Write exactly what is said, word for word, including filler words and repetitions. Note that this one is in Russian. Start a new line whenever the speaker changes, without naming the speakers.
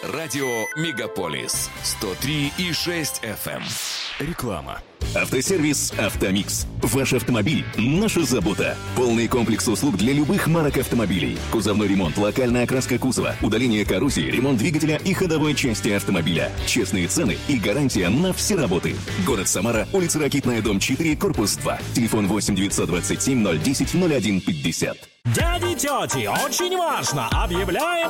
Радио «Мегаполис» сто три и шесть эф эм. Реклама.
Автосервис «Автомикс». Ваш автомобиль – наша забота. Полный комплекс услуг для любых марок автомобилей. Кузовной ремонт, локальная окраска кузова, удаление коррозии, ремонт двигателя и ходовой части автомобиля. Честные цены и гарантия на все работы. Город Самара, улица Ракитная, дом четыре, корпус два. Телефон восемь девятьсот двадцать семь ноль десять ноль один пятьдесят.
Дяди, тети, очень важно! Объявляем